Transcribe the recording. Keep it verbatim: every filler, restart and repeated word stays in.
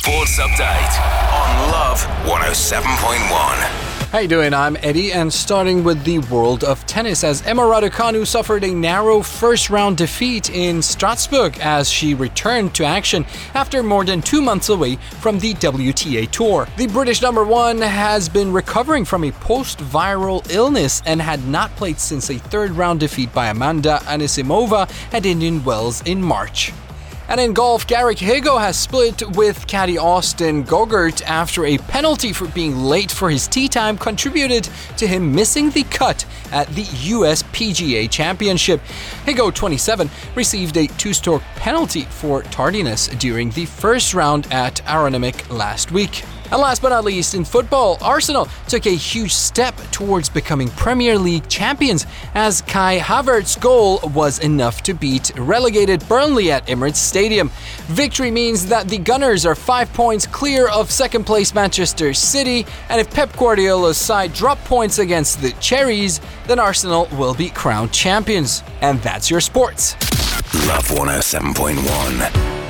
Sports Update on Love one oh seven point one. How you doing? I'm Eddie, and starting with the world of tennis, as Emma Raducanu suffered a narrow first-round defeat in Strasbourg as she returned to action after more than two months away from the W T A Tour. The British number one has been recovering from a post-viral illness and had not played since a third-round defeat by Amanda Anisimova at Indian Wells in March. And in golf, Garrick Higgo has split with caddy Austin Gogurt after a penalty for being late for his tee time contributed to him missing the cut at the U S P G A Championship. Higgo, twenty-seven, received a two-stroke penalty for tardiness during the first round at Aronimink last week. And last but not least, in football, Arsenal took a huge step towards becoming Premier League champions as Kai Havertz's goal was enough to beat relegated Burnley at Emirates Stadium. Victory means that the Gunners are five points clear of second-place Manchester City, and if Pep Guardiola's side drop points against the Cherries, then Arsenal will be crowned champions. And that's your sports. Love one oh seven point one.